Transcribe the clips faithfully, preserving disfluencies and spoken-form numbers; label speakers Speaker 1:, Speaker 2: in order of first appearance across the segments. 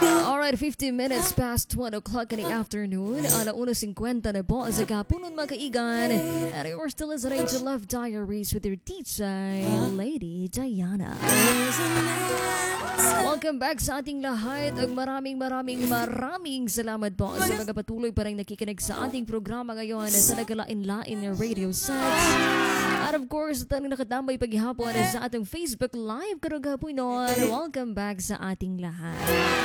Speaker 1: Alright, fifteen minutes past one o'clock in the afternoon. Alauna fifty na po sa kapunon mga kaigan. And you're still listening to Love Diaries with your D J, Lady Diana. Welcome back sa ating lahat. Ang maraming maraming maraming salamat po sa mga patuloy pa rin nakikinig sa ating programa ngayon sa nagkalain-lain na radio sets. At of course, taning nakatambay paghihapon sa ating Facebook Live karugapon noon. Welcome back sa ating lahat.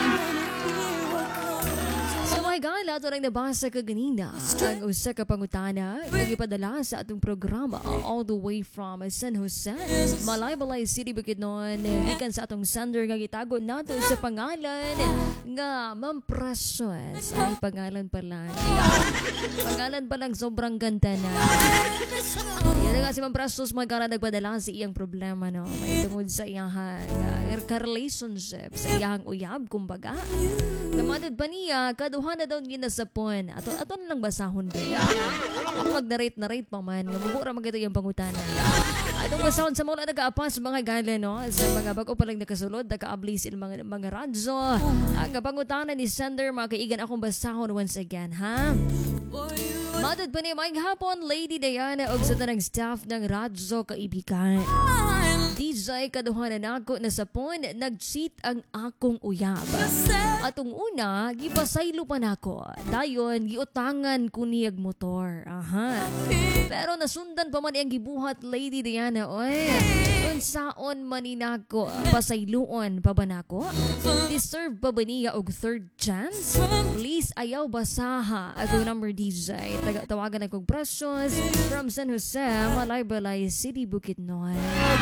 Speaker 1: So my God, lahat rin nabasa ka ganina ang usa ka pangutana na ipadala sa atong programa all the way from San Jose, Malaybalay City, Bukidnon. Ikan sa atong sender nga gitago nato sa pangalan nga Ma'am Precious. Ay, pangalan pa lang. Pangalan pa lang, sobrang ganda na. Yan nga si Ma'am Precious, magkara nagpadala sa iyang problema, no? May tungod sa iyang uh, relationship, sa iyang uyab, kumbaga. Namatid pa niya, kaduhan na daw ginasapon. Ato, ato na lang basahon ba? Ako mag-narrate-narrate pa man. Mabura magito yung pangutana. Atong basahon sa mula nag-aapas mga gala, no? Sa mga bago pa lang nakasulod, naka-ablis il mga, mga radyo. Ang pangutana ni Sender, mga kaigan akong basahon once again, ha? Matod pa niya, mga hapon, Lady Diana, og sa tanang staff ng radyo kaibigan. D J, kaduhanan ako na sapon, nag-cheat ang akong uyab. Atong una, gipasaylo pa nako. Dayon, giutangan ko niyag motor. Aha. Pero nasundan pa man ang gibuhat, Lady Diana, oy. Unsaon maninako, pasayloon pa ba nako? Deserve pa ba niya og third chance? Please, ayaw basaha. Ako number D J. Taga tawagan akong Precious from San Jose, Malaybalay City, Bukidnon.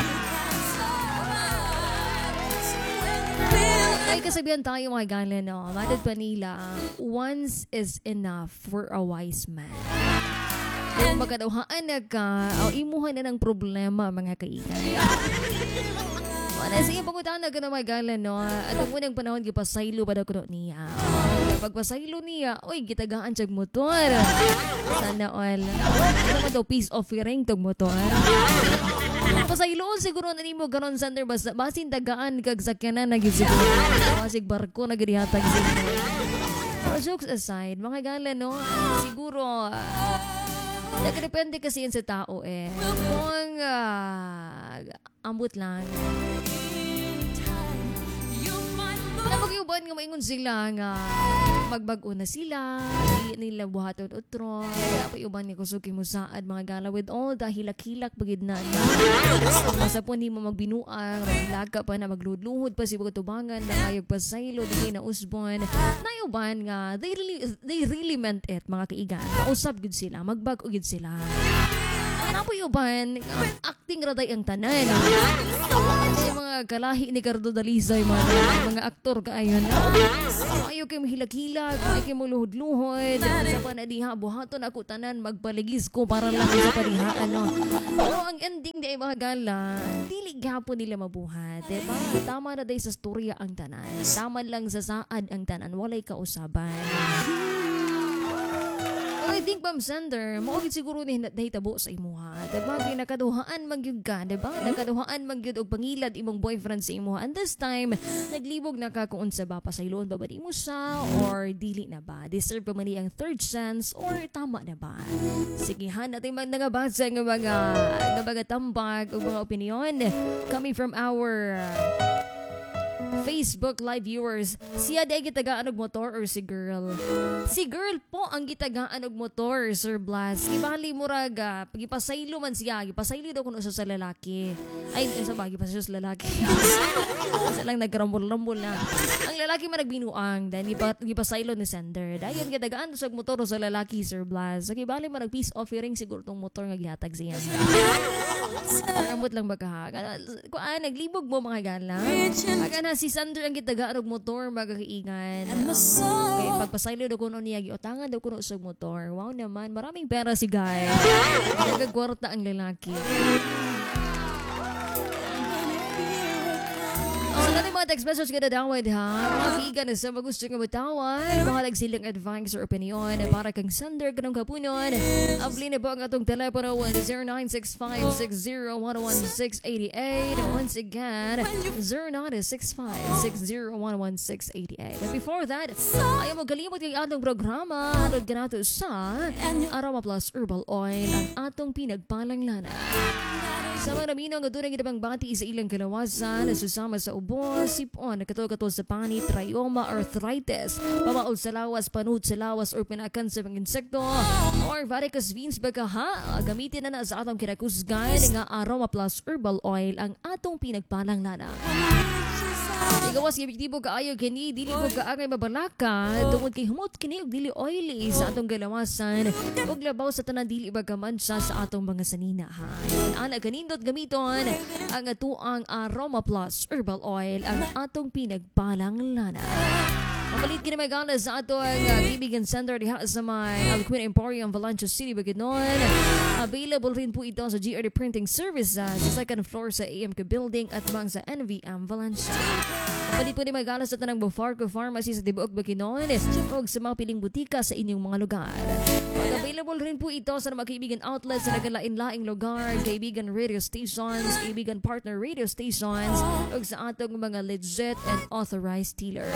Speaker 1: Ay kasabihan tayo mga gala, no? Matad pa nila, once is enough for a wise man. Kung magkadawhaan na ka, o imuhan na ng problema mga kaigan. Wala sige pagkutahan na ka na mga gala, no? At ang unang panahon, gipasaylo pa daw ko niya. Pagpasaylo niya, oy, gitagaan siyag motor. Sana all. Ito naman daw, peace offering tog motor. Pasayloon siguro na nimo ganon Sander, basta basin dagaan kag sakyanan na gisiguro. Basig barko na gadihatag siguro. Pero jokes aside, mga gala, no? Siguro, uh, nagdepende kasi yan sa tao eh. Kung uh, ambot lang. Napag-iuban nga maingon sila nga magbago na sila, di nila buhaton utro, kaya pa-iuban ni kusuki mo saad mga gala with all the hilak-hilak bagid na na. Masa po hindi mo magbinuang, maglaga pa na magludluhod pa si tubangan na ayog pasaylo, di na usbon. Naiuban nga, they really, they really meant it mga kaigan. Mausap gud sila, magbago gud sila. Napoy-uban, acting raday ang tanan. Yung mga kalahi ni Cardo Dalizay, mga, mga aktor kaayon. Ayaw kayo mahilag-hilag, ayaw kayo maluhod-luhod. Sa panadiha, buhaton ako tanan, magpaligis ko para lang sa panihaan. No? Pero ang ending di ay mga gala, dili gapon nila mabuhat. Diba? Tama na day sa storya ang tanan. Tama lang sa saad ang tanan, walay kausaban. I think, Ma'am Sander, maugit siguro ni nahitabo sa imuha. Diba? Kaya nakaduhaan magyug ka, diba? Nakaduhaan magyug og pangilad imong boyfriend sa imuha. And this time, naglibog na ka kung unsa ba, pasayloon ba ba di mo siya, or dili na ba? Deserve pa man ang third chance, or tama na ba? Sige, han, natin mag nangabasa ng mga, ng mga tambag o mga opinion coming from our Facebook live viewers. Siya day gitagaan og motor or si girl? Si girl po ang gitagaan og motor, Sir Blas. Ibali muraga, pagipasaylo man siya, gipasaylo daw kuno sa lalaki. Ay, sa bagay pa sa lalaki. Sa lang nagrambol-rambol na. Ang lalaki man nagbinuang, dahil gipasaylo ni Sender. Dayon gitagaan sa motor sa lalaki, Sir Blas. So ibali man nag peace offering siguro tong motor nga gihatag siya. Rambot lang baga ha. Kung ah, naglibog mo mga gala. Aga na si Sander ang gitagaan og motor magkaiingan. Okay, pagpasaylo daw kuno niya giotangan daw kuno sa motor. Wow naman, maraming pera si guy. Nagagwarta ang lalaki. Oh, natin mga text message ka na dawad ha. Mga kiigan na sa magusto nga matawad. Mahalag silang advice or opinion para kang sender ka ng kapunon. Abli na po ang atong telepono zero nine six five six zero one one six eight eight. Once again, zero nine six five six zero one one six eight eight. But before that, ayaw mo kalimot yung atong programa. Hanod ka nato sa Aroma Plus Herbal Oil, ang atong pinagpalang lana. Sa mga naminong nga tunay ginabang bati sa ilang kalawasan na susama sa ubo, sipon, katol-katol sa panit, trioma, arthritis, pamaol sa lawas, panut sa lawas, or pinakan sa mga insekto, or varicose veins baga ha, gamitin na na sa atong kinakusgan nga Aroma Plus Herbal Oil ang atong pinagpalang lana. Igawas epektibo kaayo kini dili ko kaangay mabalaka tungod kay humot kini og dili oily sa atong galawasan ug labaw sa tanan dili bagamansa sa atong mga sanina ha. Ana kanindot gamiton ang atuang Aroma Plus Herbal Oil ang atong pinagpalang lana. Mapalit kini may gana sa ato ang uh, Bibigan Center diha sa may Alcuin Emporium, Valencia City, Bukidnon. Available rin po ito sa G R D Printing Service uh, sa second floor sa A M K Building at bang sa N V M Valencia. Mapalit po ni may gana sa tanang Bufarco Pharmacy sa Tibuok, Bukidnon o sa mga piling butika sa inyong mga lugar. Available rin po ito sa mga kaibigan outlets sa nagalain-laing lugar, kaibigan radio stations, kaibigan partner radio stations o sa atong mga legit and authorized dealers.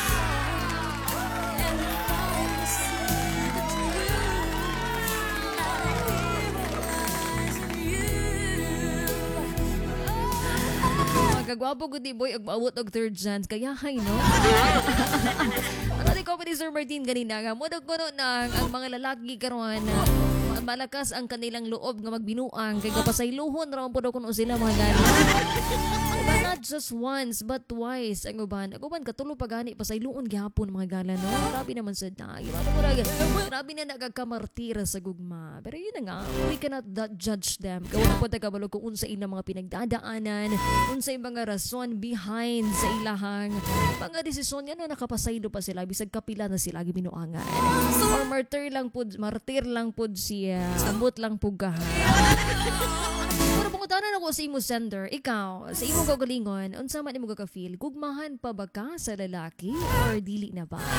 Speaker 1: Kagwapo ko di boy ag maawot og third chance kaya hay no. Ano di ko pa ni Sir Martin ganina nga mudog ko no nang ang mga lalaki karon malakas ang kanilang loob nga magbinuang kay kapasayluhon ra po daw kuno sila mga gani. Diba, not just once but twice ang uban. Ang uban katulo pa gani pasayluon gihapon mga gala no. Grabe naman sad na. Grabe na nagakamartira sa gugma. Pero yun na nga, we cannot judge them. Kawala po tagabalo kung unsa ilang mga pinagdadaanan, unsa yung mga rason behind sa ilahang mga desisyon yan na nakapasaylo pa sila bisag kapila na sila gibinuangan. Or martyr lang pud, martyr lang pud siya. Ambot lang pud gahan. Pero pangutanan ako sa imo sender, ikaw, sa imo kagalingon, unsa man imo ka-feel? Gugmahan pa ba ka sa lalaki or dili na ba?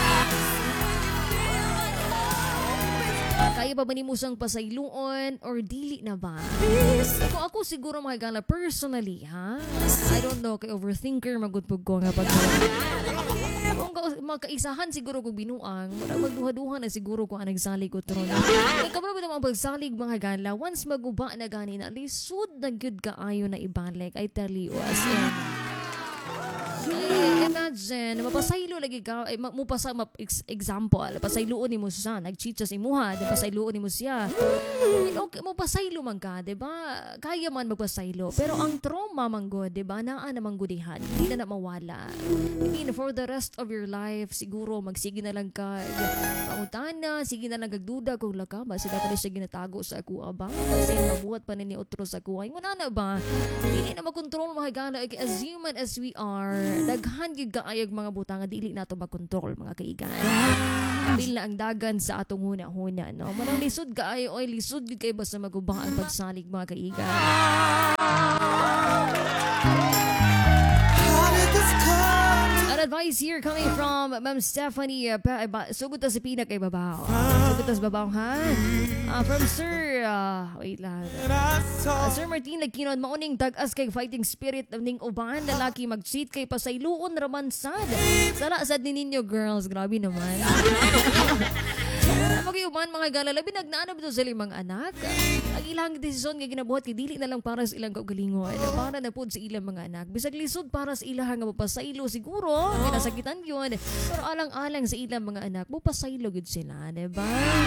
Speaker 1: Kaya pa ba ni musang pasayluon or dili na ba? Kung ako siguro mga gala personally, ha? I don't know, kay overthinker magudpog ko nga pag kung magkaisahan siguro kung binuang, magduha-duha na siguro kung anong salig ko tron. Kaya kapag naman pagsalig mga gala, once maguba na gani na, lisod na good kaayo na ibalik, I tell you, as in, ay, imagine, mapasaylo lagi ka, ay, mapasa, map, example, pasayloon ni mo siya, nag-cheat siya sa imuha, pasayloon ni mo siya. Okay, mapasaylo man ka, diba? Kaya man magpasaylo. Pero ang trauma man go, diba? Naan namang gudihan, hindi na na mawala. I mean, for the rest of your life, siguro magsige na lang ka, pangutana, sige na lang gagduda kung laka, ba sila ka na siya ginatago sa ako, ba? Kasi mabuhat pa nini otro sa ako. Ay, muna na ba? Hindi na makontrol mga gana, as human as we are, daghan gyud kaayog mga butang nga dili nato makontrol mga kaigan. Bil na ang dagan sa atong huna-huna no. Manang lisod kaayo oy lisod gyud kay basta magubang ang pagsalig mga kaigan. An advice here coming from Ma'am Stephanie uh, pa, ba, sugot ta sa pinak kay babaw. Uh, sugot ta sa babaw ha. Uh, from Sir uh, wait lang. Uh, Sir Martin nagkinon mauning tag-as kay fighting spirit ning uban lalaki mag-cheat kay pasayluon raman sad. Sala sad ni ninyo girls, grabe naman. Mag-iuban mga gala labi nagnaanap ito sa limang anak. Ang ilang desisyon nga ginabuhat kay dili na lang para sa ilang kaugalingon, para na pud sa ilang mga anak. Bisag lisod para sa ilang nga mapasaylo siguro, kinasakitan yun. Pero alang-alang sa ilang mga anak, mapasaylo gud sila, diba?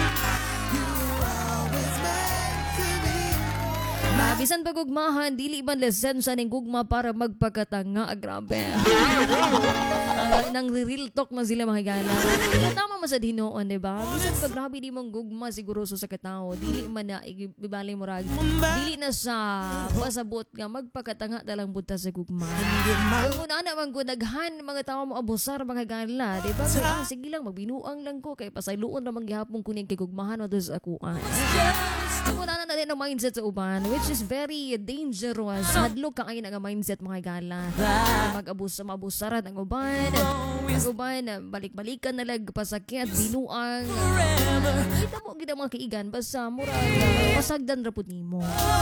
Speaker 1: Bisan pagugmahan, dili man lesensya ning gugma para magpakatanga. Grabe. uh, nang real talk na sila mga gala. Tama man sa dinoon, diba? Bisan pag grabe di mong gugma siguro sa katao, dili man na ibali mo rag. Dili na sa pasabot nga magpakatanga dalang buta sa gugma. Kung una naman ko daghan mga tao mo abusar mga gala, diba? So, ah, sige lang, magbinuang lang ko kay pasayloon na manggihapon kuning kay gugmahan o sa akuan. Kung una na din ang mindset sa uban, which is very dangerous. Hadlok ka kayo nga mindset mga gala. Mag-abus sa mabusaran ang uban. Ang uban, balik-balikan na lag pasakit, binuang. Kita mo, kita mga kaigan, basta murag, pasagdan rapod nimo.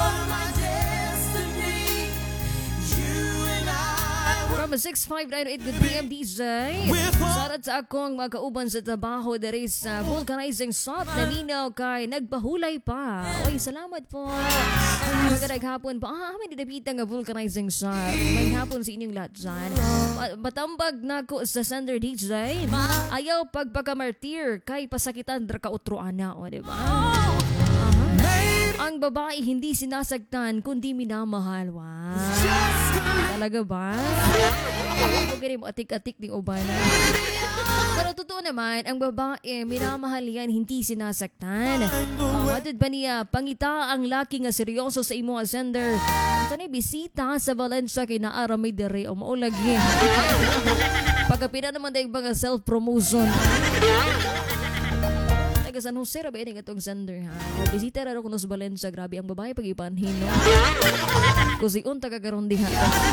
Speaker 1: From six five nine eight, good P M D J. Sarat sa akong mga kauban sa trabaho dari sa vulcanizing shop na minaw kay nagpahulay pa. Oy, salamat po. Magandang hapon po. Ah, may dinapita nga vulcanizing shop. May hapon sa inyong lahat dyan. Batambag na ko sa sender D J. Ayaw pagpakamartir kay pasakitan dra ka utroana, o diba? Ang babae hindi sinasagtan kundi minamahal. Wow. Talaga ba? Huwag ganyan mo atik-atik ng uban. Pero totoo naman, ang babae minamahal yan, hindi sinasaktan. Matod ba niya, pangita ang laki nga seryoso sa imo nga sender. Ito na bisita sa Valencia kay naara may dere o maulagi. Pagkapina naman dahil mga self-promotion. Taga San Jose, rabi ini itong sender ha. Bisita raro kuno sa Valencia, grabe ang babae pag-ipanhin. No? Kusiun tagagaroon di ha.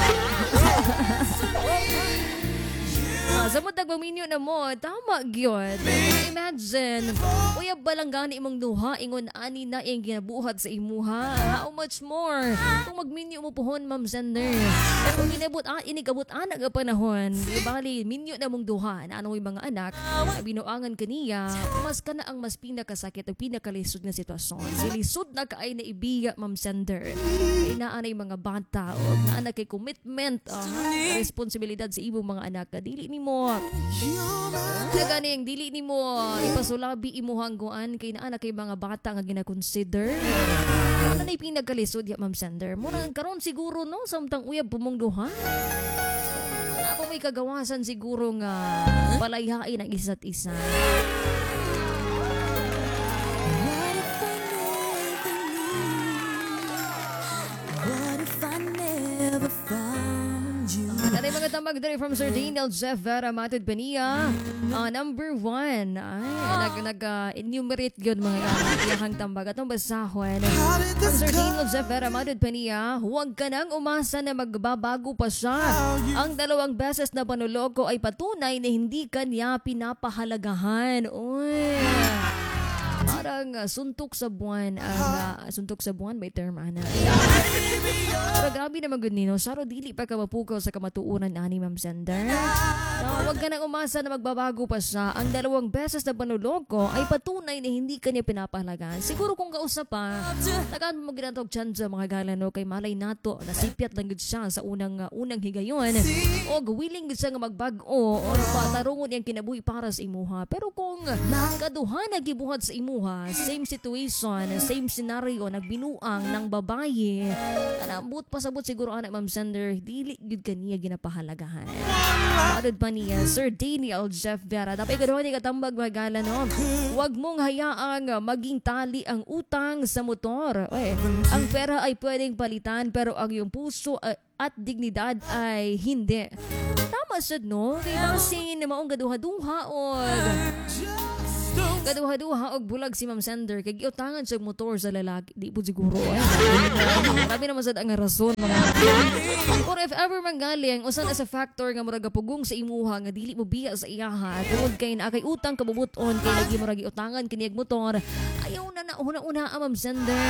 Speaker 1: Ah, sa mo tagmaminyo na mo, tama gyud. Imagine, uyab balang gani imong duha, ingon ani na iyang ginabuhat sa imuha. How much more? Kung magminyo mo pohon, Ma'am Sender. Kung ginabot, ah, inigabot anak ang panahon, di bali, minyo na mong duha, na anong mga anak, na binuangan kaniya, mas ka na ang mas pinakasakit at pinakalisod na sitwasyon. Silisod na kaay na ibiya, Ma'am Sender. Kaya naanay mga bata, o naanak kay commitment, uh, responsibilidad sa ibong mga anak. Dili ni mo kaganing dili ni mo ipasulabi imo hangguan kay naa na kay mga bata nga gina-consider ano na pinagkalisod ya Ma'am Sender mura karon siguro no samtang uyab pumong duha na po may kagawasan siguro nga palayhain ang isa't isa. Kanay mga tambag dari from Sir Daniel Jeff Vera Matod Bania. Uh, number one. Ay, nag-enumerate nag, yun mga iyahang tambag. Atong basahon. From Sir Daniel Jeff Vera Matod Bania, huwag ka nang umasa na magbabago pa siya. Ang dalawang beses na panuloko ay patunay na hindi kanya pinapahalagahan. Uy. Parang uh, suntok sa buwan. Uh, uh, suntok sa buwan, may term, ana. Pero grabe naman good nino. Saro, dili pa ka mapukaw sa kamatuunan ani, Ma'am Sender. Uh, huwag ka nang umasa na magbabago pa siya. Ang dalawang beses na panuloko ay patunay na hindi kanya pinapahalagan. Siguro kung kausap pa, tagaan mo ginatog tiyan sa mga galano kay malay nato. Nasipyat lang gud siya sa unang uh, unang higayon. O willing gud siya nga magbago o patarungon yung kinabuhi para sa imuha. Pero kung kaduha nagibuhat sa imuha, same situation, same scenario, nagbinuang ng babae, kanambut pasabot siguro anak Ma'am Sender, dili gud kaniya ginapahalagahan. Adod pa niya, Sir Daniel Jeff Vera, tapay kaduha ni katambag magala no, huwag mong hayaang maging tali ang utang sa motor. Oy, ang pera ay pwedeng palitan pero ang iyong puso uh, at dignidad ay hindi. Tama sad no, kaya kasi maong gaduha-duha o Kaduha-duha og bulag si Ma'am Sender kay giutangan sa motor sa lalaki di po siguro ay marami naman sad ang rason mga or if ever manggaling usan as a factor nga murag pugong sa imuha nga dili mo biya sa iyaha tungod kay na kay utang kabubuton kay lagi murag giutangan kini og motor ayaw na na una-una Ma'am Sender.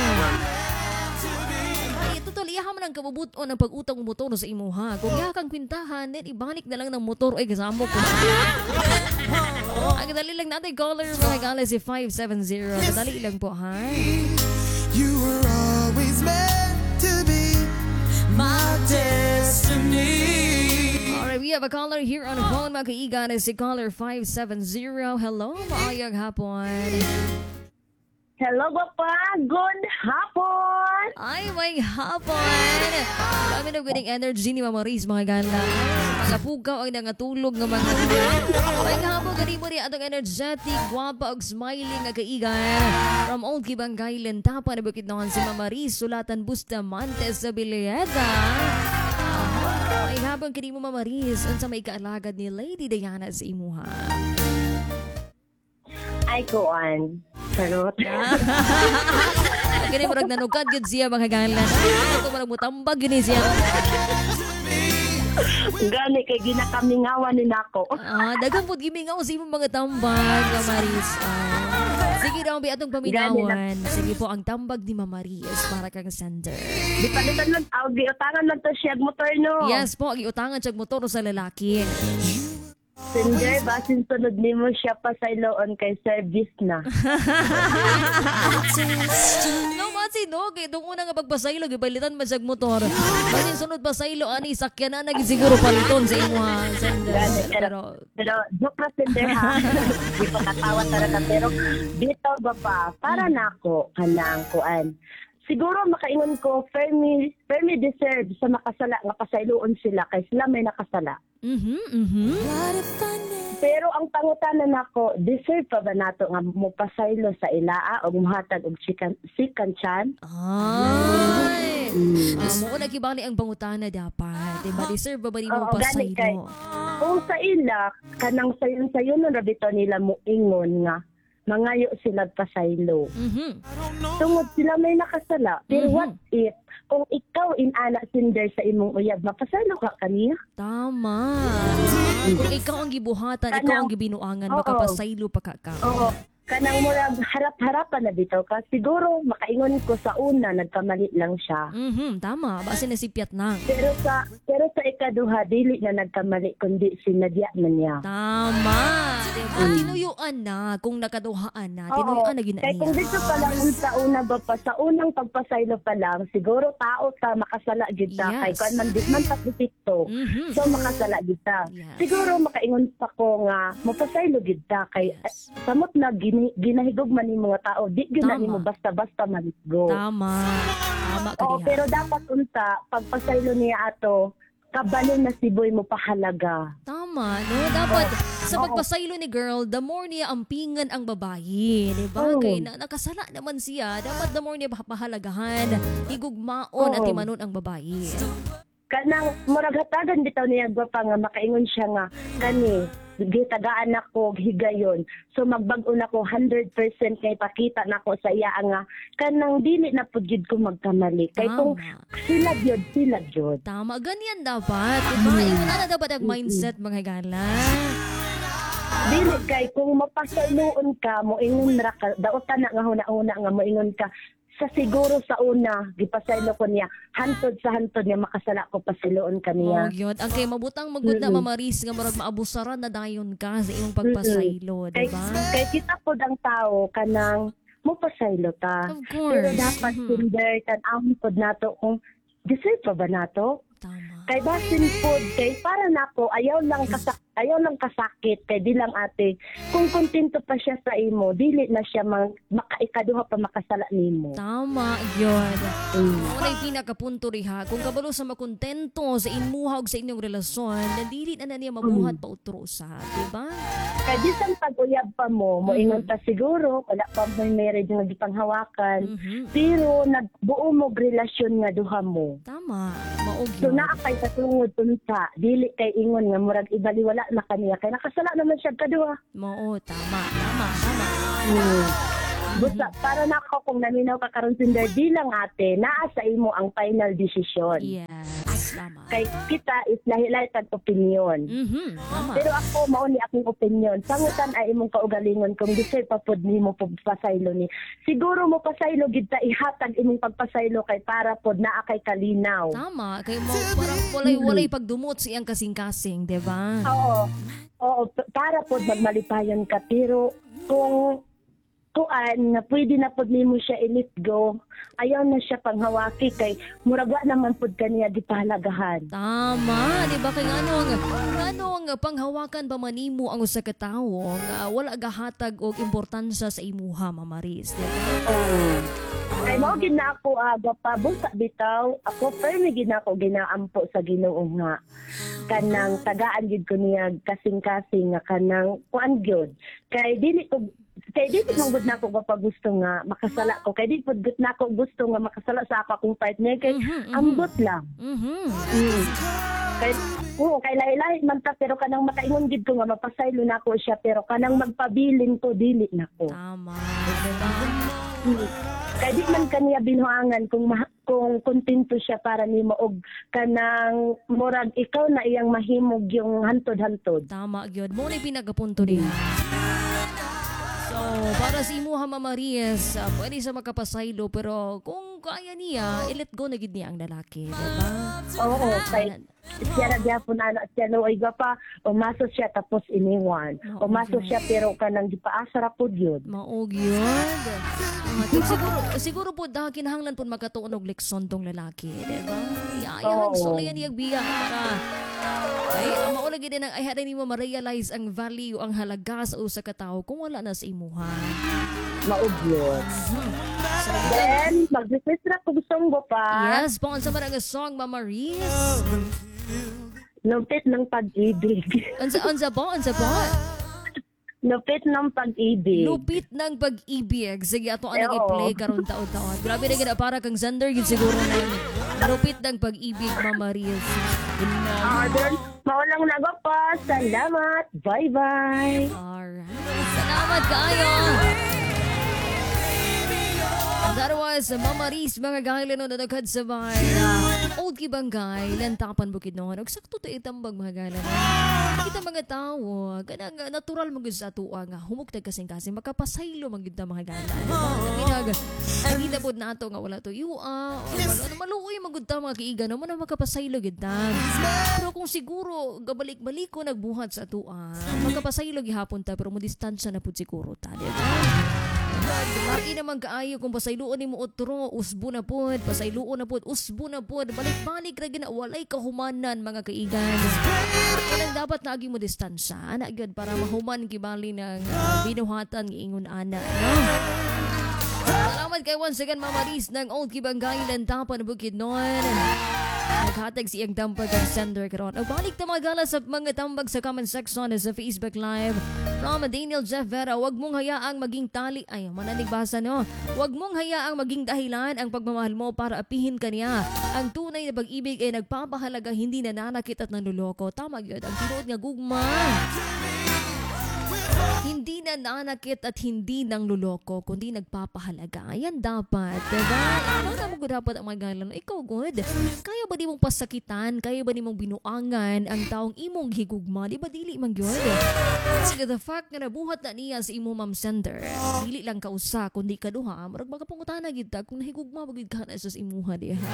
Speaker 1: Totoo, iyahan man ang kabubuton ng pag-utang ng motor sa imuha. Kung iyahan kang kwintahan, then ibalik na lang ng motor ay kasama ko. Ang dali lang natin, caller, mga gala si five seven zero. Dali lang po, ha? You were always meant to be my destiny. Alright, we have a caller here on the phone, mga kaigan. Si caller five seven zero. Hello, maayag hapon.
Speaker 2: Hello, Papa. Good hapon.
Speaker 1: Ay, may hapon. Kami na ganing energy ni Mama Riz, mga gala. Mga pugaw ang nangatulog ng mga may hapon, ganing mo rin atong energetic, guwapa o smiling nga kaigan. From Old Kibang Island, tapa na bukit noon si Mama Riz, Sulatan Bustamante sa Bilieta. May hapon, ganing mo Mama Riz, unsa may kaalagad ni Lady Diana sa imuha.
Speaker 2: Ay, kuan. Charot.
Speaker 1: Kini murag nanugad gid siya mga galan. Ako murag mutambag gini siya.
Speaker 2: Gani kay ginakamingawan ni nako.
Speaker 1: Ah, dagang pud gimingaw sa imong mga tambag, Mama Maris. Ah, sige daw bi atong paminawan. Sige po ang tambag ni Mama Maris para kang sender.
Speaker 2: Di palitan lang aw giutangan lang to siya motor no.
Speaker 1: Yes po, giutangan siyang motor sa lalaki.
Speaker 2: Sender, basin sunod nimo siya pa sa iloon kay service na.
Speaker 1: No, masi no, kay itong una nga pagpasaylo, gipalitan man siyang motor. Basin sunod pasaylo, ani, sakyan na naging siguro paliton sa imo ha, sender.
Speaker 2: Gani, pero,
Speaker 1: Pero,
Speaker 2: pero joke na sender ha. Di pa katawa talaga. Pero dito ba pa, para na ako kanang kuan. Siguro makaingon ko, Fermi, Fermi deserve sa makasala, nga pasayloon sila kay sila may nakasala.
Speaker 1: mhm, mhm.
Speaker 2: Pero ang pangutanan nako, deserve pa ba nato nga mopasaylo sa ilaa o muhatag og sikan sikan chan?
Speaker 1: Ay! Ah, mo na kibali ang pangutana dapat. Diba, deserve ba ba ni mo
Speaker 2: Oo, gani kay.
Speaker 1: pasaylo?
Speaker 2: Kung sa ila, kanang sayon-sayon na rabito nila mo ingon nga, mangayo sila pasaylo.
Speaker 1: Mhm.
Speaker 2: Tungod sila may nakasala. Pero
Speaker 1: Mhm.
Speaker 2: what if, kung ikaw inana sinder sa imong uyab, mapasaylo ka kaniya?
Speaker 1: Tama. Kung ikaw ang gibuhatan, ikaw ang gibinuangan,
Speaker 2: Oo.
Speaker 1: makapasaylo pa ka ka.
Speaker 2: Oo. Kanang murag harap-harapan na bitaw ka. Siguro, makaingon ko sa una, nagkamali lang siya.
Speaker 1: Mhm, tama. Base na sipiat na.
Speaker 2: Pero sa pero sa ikaduha, dili na nagkamali, kundi sinadya man niya.
Speaker 1: Tama. Diba? Tinuyuan na. Kung nakaduhaan na,
Speaker 2: Oo.
Speaker 1: tinuyuan na gina
Speaker 2: Kaya kung
Speaker 1: niya.
Speaker 2: dito pa lang sa una ba pa, sa unang pagpasaylo pa lang, siguro tao ta makasala gid ta.
Speaker 1: Yes.
Speaker 2: Kay kuan man di man patipito.
Speaker 1: Mhm.
Speaker 2: So makasala gid ta.
Speaker 1: Yes.
Speaker 2: Siguro makaingon pa ko nga mapasaylo gid ta kay
Speaker 1: Yes.
Speaker 2: eh, samot na gini, ginahigog man ni mga tao, di gyud na
Speaker 1: Tama.
Speaker 2: nimo basta-basta maligo.
Speaker 1: Tama. Tama ka
Speaker 2: Oo,
Speaker 1: diha.
Speaker 2: pero dapat unta pagpasaylo niya ato, kabalo na si boy mo pahalaga.
Speaker 1: Tama, no? Dapat sa
Speaker 2: Oo.
Speaker 1: pagpasaylo ni girl, the more niya ampingan ang babae. Diba?
Speaker 2: Oo.
Speaker 1: Kaya na, nakasala naman siya. Dapat the more niya pahalagahan, higugmaon at
Speaker 2: Oo.
Speaker 1: timanon ang babae.
Speaker 2: Kanang murag hatagan bitaw niya gwapa nga makaingon siya nga kani gitagaan nako higayon, so magbag-o nako one hundred percent kay pakita nako sa iya nga kanang dili na pud gyud ko magkamali kay kung
Speaker 1: Tama.
Speaker 2: sila gyud sila gyud.
Speaker 1: Tama, ganyan dapat. Diba? Iyon na dapat ang mindset, mga gala.
Speaker 2: Dili kay kung mapasayloon ka mo ingon ra ka daotan na nga huna-una nga mo ingon ka sa siguro sa una gipasaylo ko niya hantod sa hantod niya makasala ko pasayloon
Speaker 1: Oh,
Speaker 2: kaniya.
Speaker 1: yun. Ang kay mabutang magud na
Speaker 2: Mm-mm.
Speaker 1: mamaris nga murag maabusaran na dayon ka sa imong pagpasaylo,
Speaker 2: Kay,
Speaker 1: diba?
Speaker 2: kay kita po ang tao kanang mo pasaylo ta.
Speaker 1: Of
Speaker 2: Pero
Speaker 1: course.
Speaker 2: dapat
Speaker 1: Mhm.
Speaker 2: sinder tan-awon pod nato kung deserve pa ba nato?
Speaker 1: Tama.
Speaker 2: Kay basin pod kay para nako ayaw lang kasak ayaw lang kasakit kay di lang ate kung kontento pa siya sa imo dili na siya mag, makaikaduha pa makasala nimo.
Speaker 1: Tama, yun.
Speaker 2: Mm.
Speaker 1: Muna yung pinakapunto riha, kung kabalo sa makontento sa imuhag sa inyong relasyon, nandili na na niya mabuhat pa utro sa, diba?
Speaker 2: Kay bisan pag-uyab pa mo mo
Speaker 1: Mhm.
Speaker 2: ingon ta siguro wala pa may marriage nga gipanghawakan
Speaker 1: Mhm.
Speaker 2: pero nagbuo mo relasyon nga duha mo.
Speaker 1: Tama, maog
Speaker 2: So
Speaker 1: yun.
Speaker 2: naa kay sa tungod unsa dili kay ingon nga murag ibaliwala na kaniya kay nakasala naman siya kaduha.
Speaker 1: Mao, tama, tama, tama.
Speaker 2: Hmm. Busa para nako kung naminaw ka karon sinder di lang ate naa sa imo ang final decision.
Speaker 1: Yes, tama.
Speaker 2: Kay kita is lahi-lahi tag opinion.
Speaker 1: Mhm, tama.
Speaker 2: Pero ako mao ni akong opinion. Sangutan ay imong kaugalingon kung deserve pa pud nimo pagpasaylo ni. Siguro mo pasaylo gid ta ihatag imong pagpasaylo kay para pod naa kay kalinaw.
Speaker 1: Tama, kay mo parang walay walay pagdumot siyang kasing-kasing, diba?
Speaker 2: Oo. Oo, p- para pod magmalipayon ka pero kung kuan nga pwede na pod nimo siya i-let go, ayaw na siya panghawaki kay murag wa naman pod kaniya gipahalagahan.
Speaker 1: Tama, di ba? Kay nga ano ang, ano ang panghawakan pa manimo ang usa ka tawo nga wala gahatag og importansya sa imuha, Mamaris. Di ba?
Speaker 2: Kay mao gid na ako aga pa busa bitaw, ako firme gid na ako ginaampo sa Ginoo nga kanang tagaan gid ko niya kasing-kasing nga kanang kuan gyud. Kay dili ko kay di ko gud na ako gapa gusto nga makasala ko kay di pud gud na ako gusto nga makasala sa ako akong partner kay
Speaker 1: Mhm, mhm.
Speaker 2: ambot lang.
Speaker 1: Mhm.
Speaker 2: Mm. Kay oo, kay lahi-lahi man ta pero kanang makaingon gid ko nga mapasaylo na ako siya pero kanang magpabilin ko dili na ko.
Speaker 1: Tama, di ba?
Speaker 2: Kaya di man kaniya binuangan kung ma- kung kontento siya para nimo og kanang murag ikaw na iyang mahimog yung hantod-hantod.
Speaker 1: Tama gyud mo ni pinagapunto niya. So, para si Imuha Mama Ries, uh, pwede sa makapasaylo pero kung kaya niya, i-let go na gid niya ang lalaki, diba?
Speaker 2: Oo, kay siya na gyapon ana siya no ay gapa umaso siya tapos iniwan.
Speaker 1: Oo,
Speaker 2: Umaso
Speaker 1: yun.
Speaker 2: siya pero kanang gipaasa ra pud yun.
Speaker 1: Maog yun. Uh, siguro, siguro po dahil kinahanglan po makatuon og leksyon tong lalaki, diba? Iayahan
Speaker 2: Oo.
Speaker 1: so na yan iyag biya para ay maulagi din ang ay hada nimo ma-realize ang value, ang halaga sa usa ka tawo kung wala na sa imuha.
Speaker 2: Maog yun.
Speaker 1: So,
Speaker 2: Then mag-request ra kung songgo pa.
Speaker 1: yes, po sa mga song Mama Ries.
Speaker 2: Lupit ng pag-ibig.
Speaker 1: Unsa unsa po, unsa po?
Speaker 2: Lupit ng pag-ibig.
Speaker 1: Lupit ng pag-ibig. Sige, ato ang
Speaker 2: Oo.
Speaker 1: i-play karon taon-taon. Grabe na gina para kang Xander yun siguro na yun. Lupit ng pag-ibig, Mama Ries.
Speaker 2: Ah, then, maulang nago pa. Salamat. Bye-bye.
Speaker 1: Alright. Salamat kayo. That was Mama Ries, mga gahil no nanagad sa bahay. Old Kibangay, lantapan bukid noon. Og sakto to itambag mga gahil. Kita mga tao, kanang uh, natural magud sa atua nga humugtag kasing-kasing makapasaylo magud ta mga gahil. Ginag kita pod nato nga wala to yua, or maluoy magud ta mga kiiga no man makapasaylo gid ta. Pero kung siguro gabalik-balik ko nagbuhat sa atua, makapasaylo gihapon ta pero mo distansya na pud siguro ta, di ba? Lagi naman kaayo kung pasayloon ni mo otro, usbo na pod, pasayloon na pod, usbo na pod, balik-balik ra gina walay kahumanan mga kaigan. Kailan dapat na agi mo distansya, ana gyud para mahuman kibali ng uh, binuhatan ng ingon ana, no? Salamat kay once again Mama Ries ng Old Kibangay Lantapan Bukidnon. Naghatag siyang tambag ang sender karon. O balik ta mga gala sa mga tambag sa comment section sa Facebook Live. From Daniel Jeff Vera, wag mong hayaang maging tali. Ay, mananigbasa no. Wag mong hayaang maging dahilan ang pagmamahal mo para apihin ka niya. Ang tunay na pag-ibig ay nagpapahalaga, hindi nananakit at nanluloko. Tama yun. Ang tinuod nga gugma. Hindi na nanakit at hindi nang luloko, kundi nagpapahalaga. Yan dapat, diba? Ano na mo dapat ang mga galan? Ikaw, good. Kaya ba di mong pasakitan? Kaya ba di mong binuangan ang taong imong higugma? Di ba dili man good? Sige, the fact na nabuhat na niya sa imo ma'am sender, dili lang kausa, kundi kaduha, marag magapangutan na kita kung nahigugma magid ka na sa imuha di ha.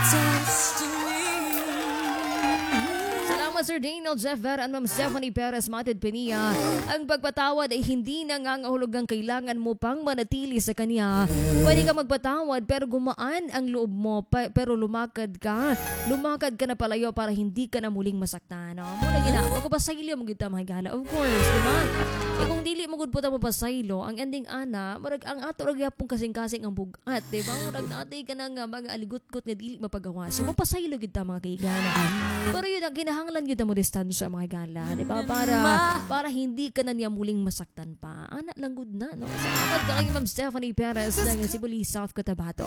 Speaker 1: Salamat Sir Daniel Jeff Vera and Ma'am Stephanie Perez Matid Penia. Ang pagpatawad ay hindi nangangahulugang kailangan mo pang manatili sa kanya. Pwede ka magpatawad pero gumaan ang loob mo pa, pero lumakad ka. Lumakad ka na palayo para hindi ka na muling masaktan. No? Muna gina, magpapasaylo mo kita mahigala. Of course, di ba? E kung dili mo gud po ta mapasaylo, ang ending ana, marag ang ato ra gyapon kasing-kasing ang bugat, di ba? Marag natay ka na nga mga aligot-got nga dili mapagawa. So mapasaylo gid ta mga kaigana. Pero yun ang kinahanglan yun mo distansya mga gala, di ba? Para, para hindi ka na niya muling masaktan pa. Anak lang good na, no? Salamat ka kay Ma'am Stephanie Perez ng Sibuli, South Cotabato.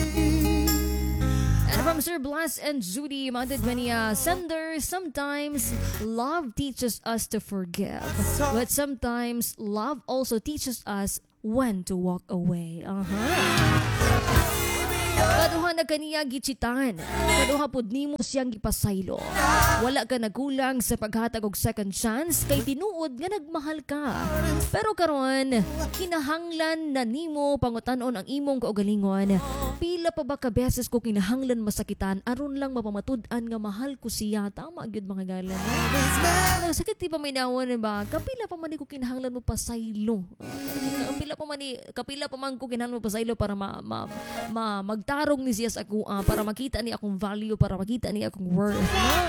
Speaker 1: And from Sir Blas and Judy, Mounted Mania, Sender, sometimes love teaches us to forgive. But sometimes love also teaches us when to walk away. Uh-huh. Kaduha na kaniya gichitan. Kaduha pud nimo siyang gipasaylo. Wala ka nagulang sa paghatag og second chance kay tinuod nga nagmahal ka. Pero karon, kinahanglan na nimo pangutan-on ang imong kaugalingon. Pila pa ba ka beses ko kinahanglan masakitan aron lang mapamatud-an nga mahal ko siya. Tama gyud mga galan. No? Sakit ti pa may nawon ba? Kapila pa man ko kinahanglan mo pasaylo. Kapila pa man kapila pa man ko kinahanglan mo pasaylo para ma, ma, ma magtarong ni siya sa ako uh, para makita ni akong value, para makita ni akong worth. No?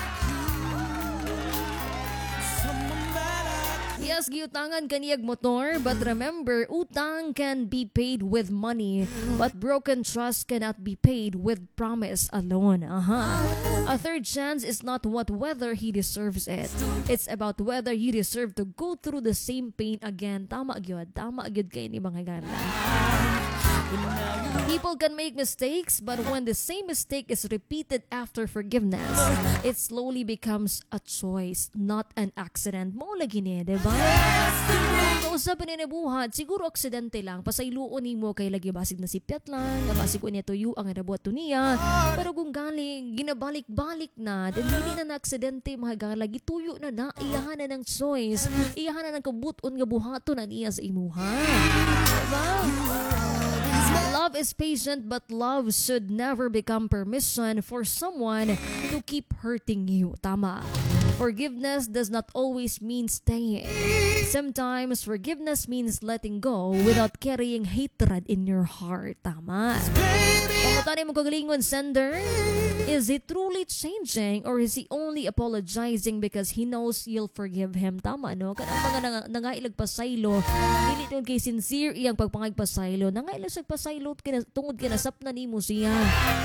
Speaker 1: Yes, giutangan kaniyag motor, but remember, utang can be paid with money, but broken trust cannot be paid with promise alone. Aha. A third chance is not what whether he deserves it. It's about whether you deserve to go through the same pain again. Tama gyud, tama gyud kay ni mga gala. People can make mistakes, but when the same mistake is repeated after forgiveness, it slowly becomes a choice, not an accident. Mo lagi ni, diba? Kausapin ni nabuhat, siguro aksidente lang. Pasayloon ni mo kay lagi basig na sipyat lang, nabasig ko niya tuyo ang nabuhat to niya. Pero kung galing, ginabalik-balik na, then hindi na na-aksidente, mga galagi, tuyo na na, iyahan na ng choice, iyahan na ng kabuton nga buhato na niya sa imuha. Diba? Love is patient, but love should never become permission for someone to keep hurting you. Tama. Forgiveness does not always mean staying. Sometimes forgiveness means letting go without carrying hatred in your heart. Tama. Pangutani mo kagalingon, sender, is he truly changing or is he only apologizing because he knows you'll forgive him? Tama, no? Kanang mga nang, nangailag pasaylo, dili tungod kay sincere iyang pagpangag pasaylo. Nangailag sa pasaylo kina, tungod kinasap na nimo siya.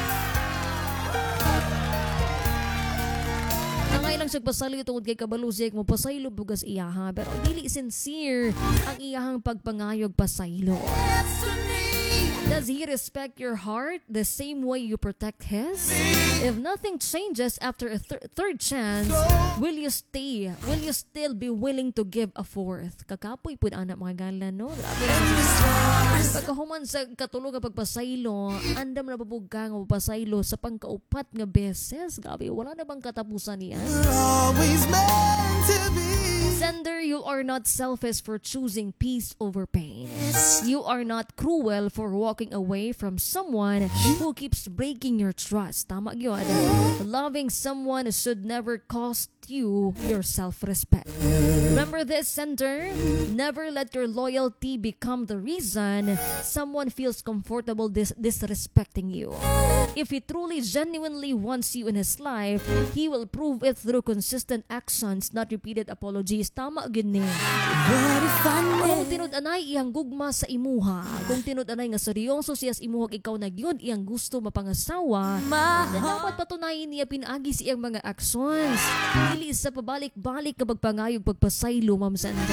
Speaker 1: Nangailang siya pasaylo tungod kay kabalo siya mo pasaylo bugas iyaha. Pero dili sincere ang iyahang pagpangayog pasaylo. Does he respect your heart the same way you protect his? If nothing changes after a thir- third chance, will you stay? Will you still be willing to give a fourth? Kakapoy po na anak mga galan, no? Pagkahuman sa katulog ang pagpasaylo, andam na babugka ng pasaylo sa pangkaupat nga beses. Gabi, wala na bang katapusan niya? Sender, you are not selfish for choosing peace over pain. You are not cruel for walking away from someone who keeps breaking your trust. Tama yun. Loving someone should never cost you your self-respect. Remember this, sender? Never let your loyalty become the reason someone feels comfortable dis- disrespecting you. If he truly genuinely wants you in his life, he will prove it through consistent actions, not repeated apologies. Tama gini. Kung tinud-anay iyang gugma sa imuha, kung tinud-anay nga seryoso siya sa imuha, ikaw nagyod iyang gusto mapangasawa, na dapat patunayin niya pinagi sa iyang mga actions. Dili sa pabalik-balik kapag pangayog pagpasaylo, Ma'am Sandra.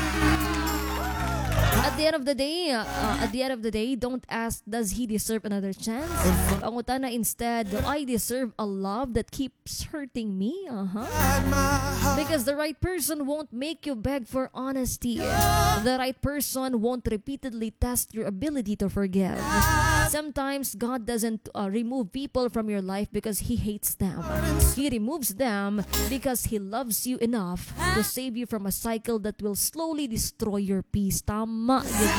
Speaker 1: At the end of the day, uh, at the end of the day, don't ask, does he deserve another chance? Pangutana instead, do I deserve a love that keeps hurting me? Uh-huh. Because the right person won't make you beg for honesty. The right person won't repeatedly test your ability to forgive. Sometimes God doesn't uh, remove people from your life because He hates them. He removes them because He loves you enough to save you from a cycle that will slowly destroy your peace. Tama.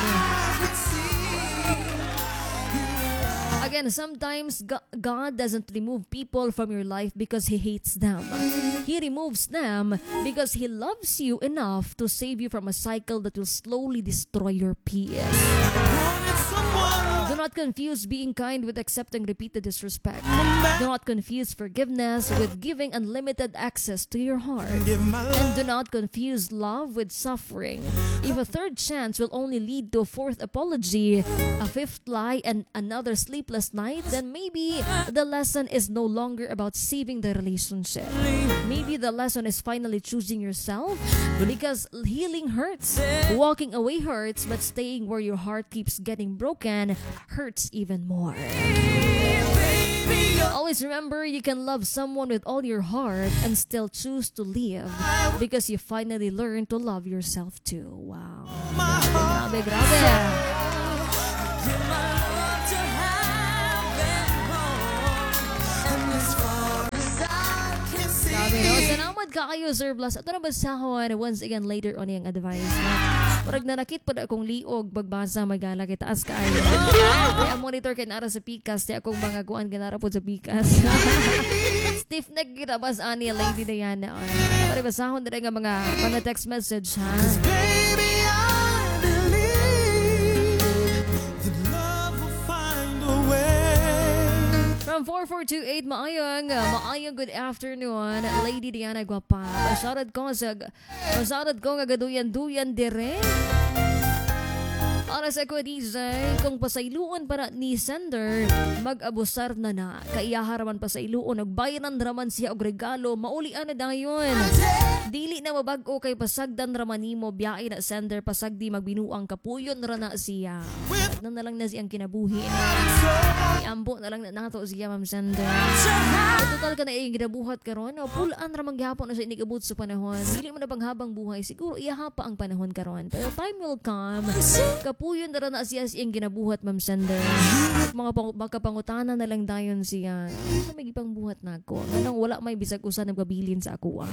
Speaker 1: Again, sometimes God doesn't remove people from your life because He hates them. He removes them because He loves you enough to save you from a cycle that will slowly destroy your peace. Do not confuse being kind with accepting repeated disrespect. Do not confuse forgiveness with giving unlimited access to your heart. And do not confuse love with suffering. If a third chance will only lead to a fourth apology, a fifth lie, and another sleepless night, then maybe the lesson is no longer about saving the relationship. Maybe the lesson is finally choosing yourself, because healing hurts. Walking away hurts, but staying where your heart keeps getting broken hurts even more. Always remember, you can love someone with all your heart and still choose to leave because you finally learn to love yourself too. Wow. Grabe, grabe. Grabe, no? Salamat ka kayo, Sir Blas. Ito na basahon once again later on yung advice. No? Parag nanakit pa na akong liog, bagbasa, magala, kitaas ka ayo. Kaya monitor kay nara sa Pikas, kaya akong mga kuan ganara po sa Pikas. Stiff neck kita bas ani, Lady Diana. Para basahon na nga mga, mga text message, ha? From four four two eight, maayong, uh, maayong good afternoon, Lady Diana Guapa. Masyarad ko sa, masyarad ko nga gaduyan-duyan dire. Para sa ko, D J, kung pasailuon para ni sender, mag-abusar na na. Kaiyaharaman pasailuon, nagbayanan raman siya og regalo, maulian na dayon. Dili na mabag-o kay pasagdan raman nimo biyahe na sender, pasagdi magbinuang kapuyon ra na siya. Ano na lang na siyang kinabuhi. Iambo na lang na nato siya, ma'am sender. Total ka na iyong ginabuhat karon, pulaan ramang gihapon na siya inigabot sa panahon. Dili mo na panghabang buhay, siguro iyaha pa ang panahon karon. Pero time will come. Kapuyon na ra na siya siyang ginabuhat, ma'am sender. At mga pang- makapangutana na lang dayon siya. Ano may gipang buhat na ako? Anong wala may bisag usa nagpabilin sa ako, ah.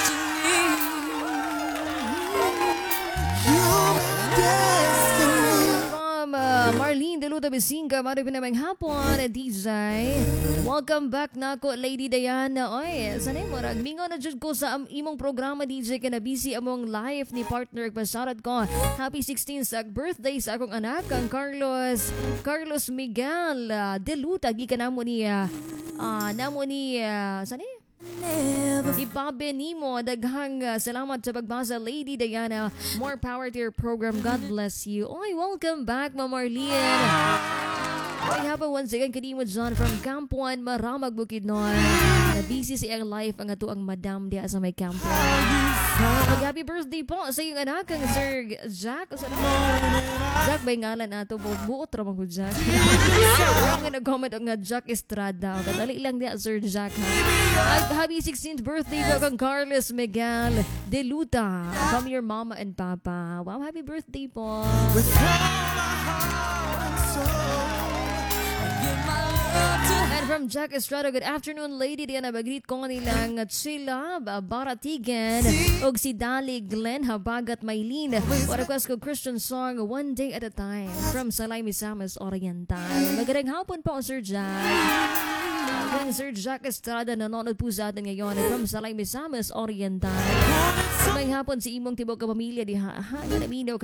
Speaker 1: From uh, Marlene Deluta Bisinga, mari pinamang hapon, D J. Welcome back na ko, Lady Diana. Oy, sanay mo, ragmingo na dyan ko sa am- imong programa, D J, ka na busy among life ni partner. Pasarat ko, happy sixteenth sa birthday sa akong anak, ang Carlos, Carlos Miguel uh, Deluta. Gikan namo ni, uh, uh, namo ni, uh, sanay? Ipabe nimo, daghang uh, salamat sa pagbasa, Lady Diana. More power to your program. God bless you. Oy, welcome back, Ma'am Marlene. Oy, hapa once again kanimo John from Camp one, Maramag Bukidnon. Na busy sa iyang life ang ato ang madam diya sa may Camp one. Mag-happy birthday po sa iyong anak, ang Sir Jack. O sa Jack ba yung ngalan nato? Buot ramang ko Jack. Ang nag-comment ang nga Jack Estrada. Kadali lang diya, Sir Jack. Ha? At happy sixteenth birthday po kang Carlos Miguel Deluta from your mama and papa. Wow, happy birthday po. And from Jack Estrada, good afternoon, Lady Diana. Bagrit ko nilang Chila Baratigan og si Dali Glenn Habagat Maylin. For request ko Christian song One Day at a Time from Salay Misamis Oriental. Magandang hapon po, Sir Jack. Again, Sir Jack Estrada, nanonood po sa atin ngayon from Salay Misamis Oriental. May hapon si imong tibok ka pamilya diha. Ha, nanaminaw